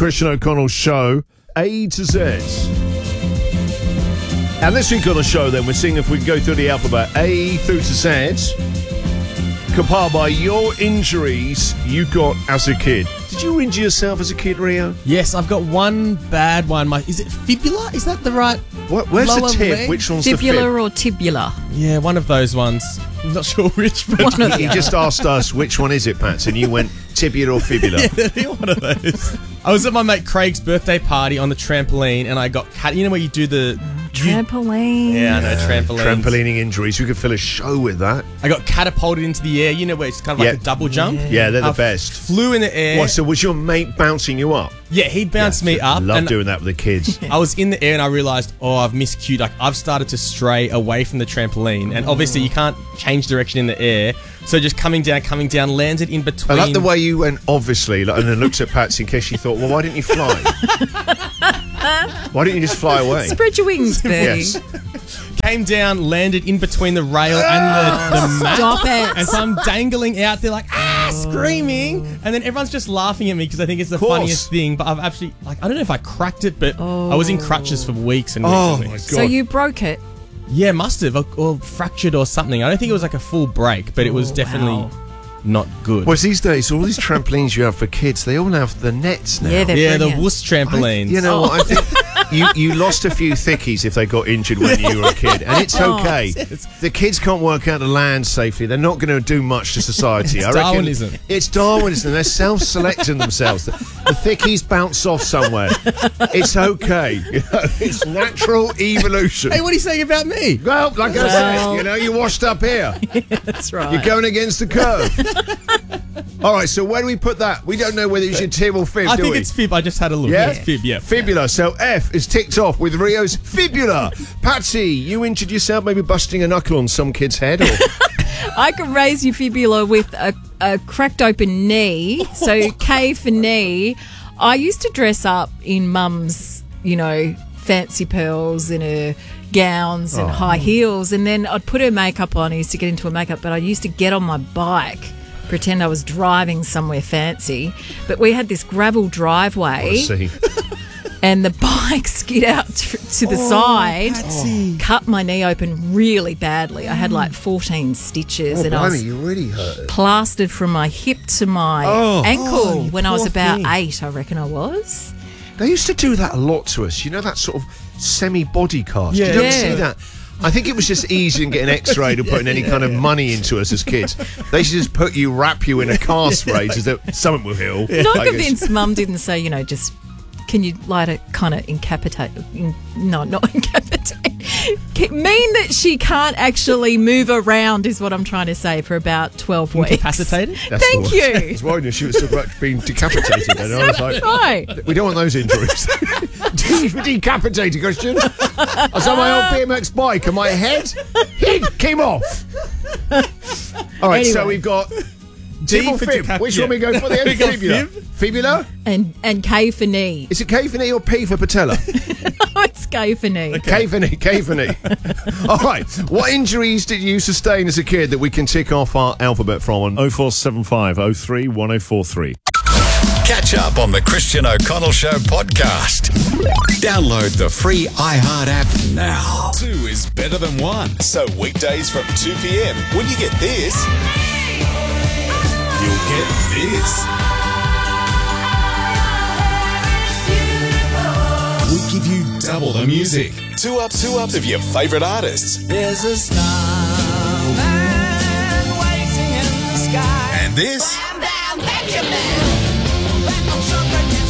Christian O'Connell Show, A to Z. And this week on the show, then, we're seeing if we can go through the alphabet A through to Z, compiled by your injuries you got as a kid. Did you injure yourself as a kid, Rio? Yes, I've got one bad one. Is it fibula? Is that the right? Where's the tib? leg? Which one's the Fibula fib? or tibula? Yeah, one of those ones. I'm not sure which, but You just asked us which one is it, Pat, and you went tibia or fibula. yeah, they're one of those. I was at my mate Craig's birthday party on the trampoline, and I got you know where you do the Trampoline. Yeah, I know, trampoline. Trampolining injuries. We could fill a show with that. I got catapulted into the air. You know where it's kind of like a double jump. Yeah, they're the I best. Flew in the air. What, so was your mate bouncing you up? Yeah, he bounced me up. Love and doing that with the kids. I was in the air and I realised, I've miscued. Like, I've started to stray away from the trampoline. And obviously you can't change direction in the air. So just coming down, landed in between. I like the way you went, obviously, and then looked at Patsy in case she thought, well, why didn't you fly? Why didn't you just fly away? Spread your wings, Bertie. Yes. Came down, landed in between the rail and the mat. Stop it. And so I'm dangling out there like, screaming. And then everyone's just laughing at me because I think it's the funniest thing. But I've actually, I don't know if I cracked it, but I was in crutches for weeks and weeks and weeks. My God. So you broke it. Yeah, must have. Or fractured or something. I don't think it was like a full break, but it was definitely not good. Well, these days, all these trampolines you have for kids, they all have the nets now. Yeah, they're Yeah, the brilliant. wuss trampolines. You know what? I think you lost a few thickies if they got injured when you were a kid, and it's okay. The kids can't work out to land safely. They're not going to do much to society. It's I reckon Darwinism. It's Darwinism. They're self-selecting themselves. The thickies bounce off somewhere. It's okay. You know, it's natural evolution. Hey, what are you saying about me? Well, like I said, you washed up here. That's right. You're going against the curve. All right, so where do we put that? We don't know whether it's your tib or fib, I do think we? it's fib. I just had a look. Yeah? It's fib, yeah. Fibula. So F is ticked off with Rio's fibula. Patsy, you injured yourself maybe busting a knuckle on some kid's head? Or... I can raise your fibula with a cracked open knee. So K for knee. I used to dress up in mum's, fancy pearls and her gowns and high heels. And then I'd put her makeup on. I used to get into her makeup, but I used to get on my bike, pretend I was driving somewhere fancy. But we had this gravel driveway. And the bike skid out to the side, cut my knee open really badly. I had like 14 stitches and I was you really hurt. plastered from my hip to my ankle when I was about 8, I reckon I was. They used to do that a lot to us. You know, that sort of semi-body cast. Yeah. You don't Yeah. see that. I think it was just easy and getting x-rayed or putting any kind of money into us as kids. They should just wrap you in a cast phrase that something will heal. Not I guess. convinced Mum didn't say, just... Can you kind of incapacitate? No, not incapacitate. Mean that she can't actually move around is what I'm trying to say for about 12 weeks. Incapacitated? Thank you. I was worried if she was still about being decapitated. And I was like, Right. we don't want those injuries. Decapitated, Christian. I was on my old BMX bike and my head came off. All right, so Anyway. we've got D tib or for fib. decap- Which yeah. one we go for? The We go fibula. fib. Fibula? And K for knee. Is it K for knee or P for patella? Oh, it's K for knee. K for knee, K for knee. All right. What injuries did you sustain as a kid that we can tick off our alphabet from on 0475 03 1043? Catch up on the Christian O'Connell Show podcast. Download the free iHeart app now. 2 is better than 1. So weekdays from 2 p.m. when you get this, you'll get this. We give you double the music. 2 ups of your favourite artists. There's a snowman waiting in the sky. And this. I'm down Benjamin. Back on Sunday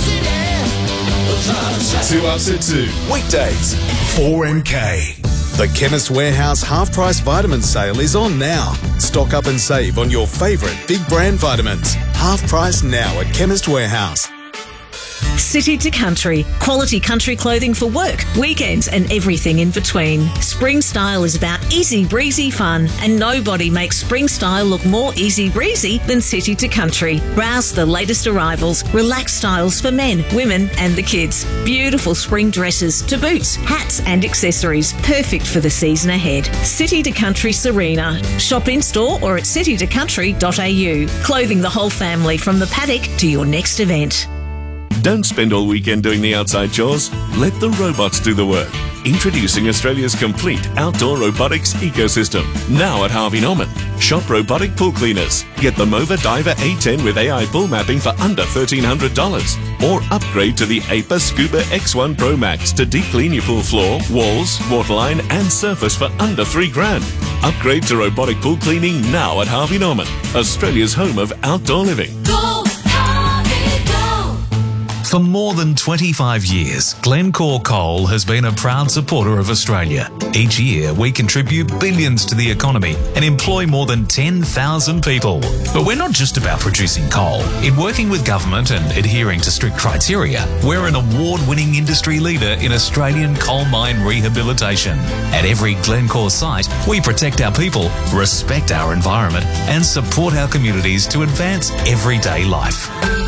City. 2 ups at 2. Weekdays, 4MK. The Chemist Warehouse half-price vitamin sale is on now. Stock up and save on your favourite big brand vitamins. Half price now at Chemist Warehouse. City to Country. Quality country clothing for work, weekends and everything in between. Spring Style is about easy breezy fun, and nobody makes spring style look more easy breezy than City to Country. Browse the latest arrivals, relaxed styles for men, women and the kids. Beautiful spring dresses to boots, hats and accessories. Perfect for the season ahead. City to Country Serena. Shop in store or at citytocountry.au. Clothing the whole family from the paddock to your next event. Don't spend all weekend doing the outside chores. Let the robots do the work. Introducing Australia's complete outdoor robotics ecosystem. Now at Harvey Norman. Shop robotic pool cleaners. Get the Mova Diver A10 with AI pool mapping for under $1,300. Or upgrade to the APA Scuba X1 Pro Max to deep clean your pool floor, walls, waterline and surface for under $3,000. Upgrade to robotic pool cleaning now at Harvey Norman, Australia's home of outdoor living. Go, Harvey, go! For more than 25 years, Glencore Coal has been a proud supporter of Australia. Each year, we contribute billions to the economy and employ more than 10,000 people. But we're not just about producing coal. In working with government and adhering to strict criteria, we're an award-winning industry leader in Australian coal mine rehabilitation. At every Glencore site, we protect our people, respect our environment, and support our communities to advance everyday life.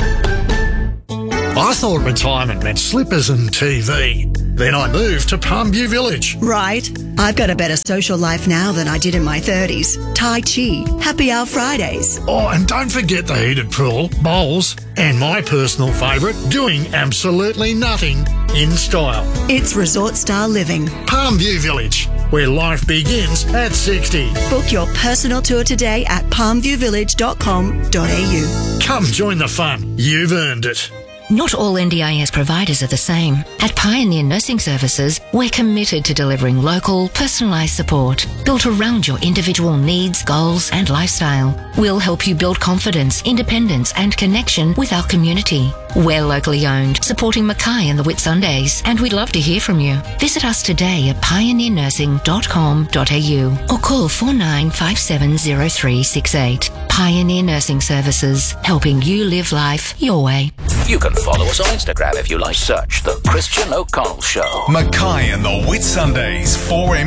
I thought retirement meant slippers and TV. Then I moved to Palmview Village. Right. I've got a better social life now than I did in my 30s. Tai Chi, Happy Hour Fridays. Oh, and don't forget the heated pool, bowls, and my personal favourite, doing absolutely nothing in style. It's resort style living. Palmview Village, where life begins at 60. Book your personal tour today at palmviewvillage.com.au. Come join the fun. You've earned it. Not all NDIS providers are the same. At Pioneer Nursing Services, we're committed to delivering local, personalised support built around your individual needs, goals and lifestyle. We'll help you build confidence, independence and connection with our community. We're locally owned, supporting Mackay and the Whitsundays, and we'd love to hear from you. Visit us today at pioneernursing.com.au or call 49570368. Pioneer Nursing Services, helping you live life your way. You can follow us on Instagram if you like. Search The Christian O'Connell Show. Mackay and the Whitsundays, 4